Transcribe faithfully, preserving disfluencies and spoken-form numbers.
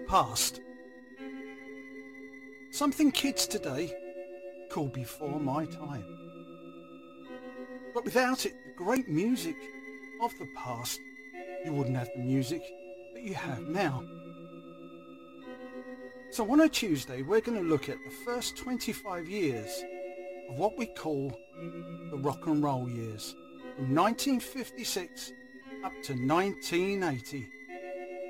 past. Something kids today call before my time. But without it, the great music of the past, you wouldn't have the music that you have now. So on a Tuesday, we're going to look at the first twenty-five years of what we call the rock and roll years, from nineteen fifty-six up to nineteen eighty.